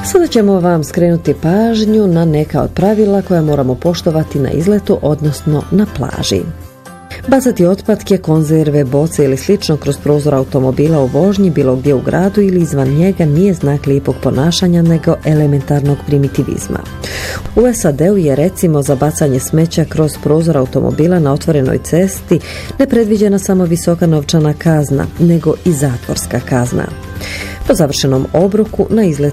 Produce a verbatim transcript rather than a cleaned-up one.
Sada ćemo vam skrenuti pažnju na neka od pravila koja moramo poštovati na izletu, odnosno na plaži. Bacati otpadke, konzerve, boce ili slično kroz prozor automobila u vožnji bilo gdje u gradu ili izvan njega nije znak lijepog ponašanja nego elementarnog primitivizma. U S A D-u je recimo za bacanje smeća kroz prozor automobila na otvorenoj cesti ne predviđena samo visoka novčana kazna, nego i zatvorska kazna. Po završenom obroku na izlet